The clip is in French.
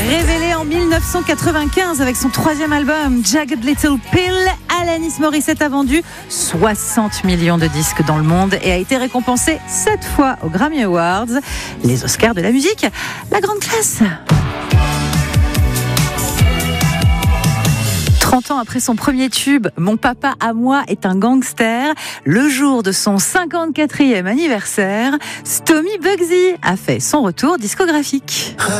Révélé en 1995 avec son 3e album Jagged Little Pill, Alanis Morissette a vendu 60 millions de disques dans le monde et a été récompensé 7 fois aux Grammy Awards, les Oscars de la musique. La grande classe. 30 ans après son premier tube, Mon papa à moi est un gangster, le jour de son 54e anniversaire, Stomy Bugsy a fait son retour discographique.